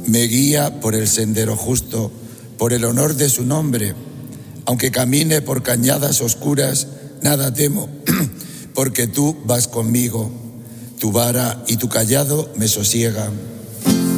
me guía por el sendero justo, por el honor de su nombre. Aunque camine por cañadas oscuras, nada temo, porque tú vas conmigo. Tu vara y tu cayado me sosiegan.